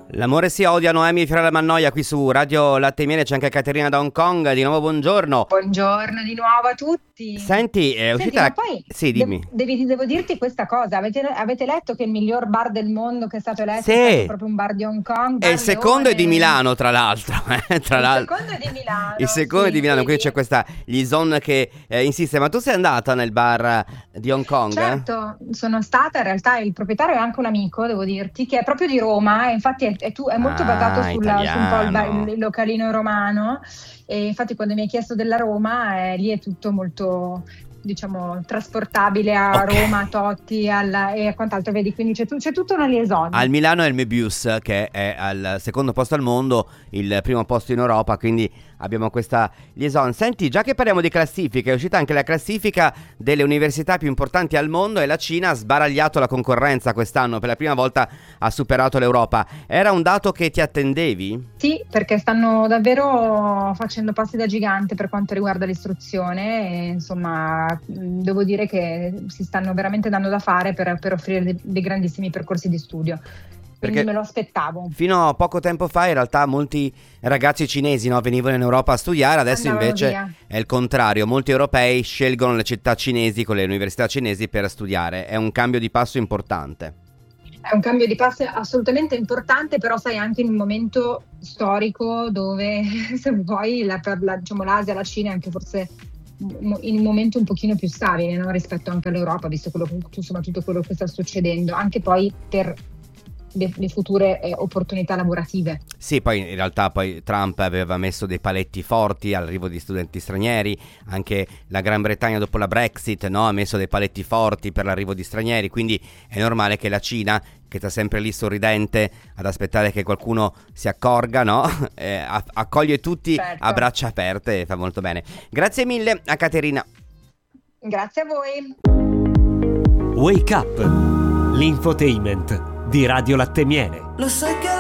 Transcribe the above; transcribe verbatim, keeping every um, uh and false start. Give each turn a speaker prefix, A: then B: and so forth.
A: L'amore si odia, Noemi Fiorella Mannoia qui su Radio Latte e Miele, c'è anche Caterina da Hong Kong, di nuovo buongiorno.
B: Buongiorno di nuovo a tutti.
A: Senti, è
B: Senti,
A: uscita
B: ma
A: la...
B: poi
A: Sì, dimmi.
B: de- devi, devo dirti questa cosa, avete, avete letto che il miglior bar del mondo che è stato eletto
A: Sì.
B: è stato proprio un bar di Hong Kong?
A: E
B: Bar
A: il secondo è di
B: Leone.
A: Milano, tra l'altro. eh, tra
B: Il
A: l'altro.
B: secondo è di Milano.
A: Il secondo
B: sì,
A: è di Milano, quindi
B: vedi?
A: c'è questa Lison che eh, insiste. Ma tu sei andata nel bar di Hong Kong?
B: Certo, sono stata, in realtà il proprietario è anche un amico, devo dirti, che è proprio di Roma, e infatti è, è, tu, è molto
A: Ah,
B: basato sulla, su un po' il, ba-
A: italiano.
B: il localino romano, e infatti quando mi hai chiesto della Roma, eh, lì è tutto molto, diciamo, trasportabile a
A: Ok.
B: Roma, a Totti alla, e a quant'altro, vedi, quindi c'è, tu- c'è tutta una liaison.
A: Al Milano è il Möbius, che è al secondo posto al mondo, il primo posto in Europa, quindi abbiamo questa liaison. Senti, già che parliamo di classifiche, è uscita anche la classifica delle università più importanti al mondo e la Cina ha sbaragliato la concorrenza quest'anno, per la prima volta ha superato l'Europa. Era un dato che ti attendevi?
B: Sì, perché stanno davvero facendo passi da gigante per quanto riguarda l'istruzione e, insomma, mh, devo dire che si stanno veramente dando da fare per, per offrire dei, dei grandissimi percorsi di studio. Quindi
A: Perché
B: me lo aspettavo.
A: fino a poco tempo fa in realtà molti ragazzi cinesi, no, venivano in Europa a studiare, adesso
B: Andavano
A: invece
B: via.
A: è il contrario, molti europei scelgono le città cinesi con le università cinesi per studiare, è un cambio di passo importante.
B: È un cambio di passo assolutamente importante, però sai, anche in un momento storico dove, se vuoi, la, per la, diciamo, l'Asia, la Cina è anche forse in un momento un pochino più stabile, no? Rispetto anche all'Europa, visto quello, insomma, tutto quello che sta succedendo, anche poi per le, le future eh, opportunità lavorative.
A: Sì, poi in realtà poi Trump aveva messo dei paletti forti all'arrivo di studenti stranieri, anche la Gran Bretagna dopo la Brexit, no, ha messo dei paletti forti per l'arrivo di stranieri, quindi è normale che la Cina, che sta sempre lì sorridente ad aspettare che qualcuno si accorga, no? Eh, accoglie tutti
B: Certo.
A: a braccia aperte e fa molto bene. Grazie mille a Caterina.
B: Grazie a voi.
C: Wake Up, l'infotainment di Radio Latte e Miele.
D: Lo sai che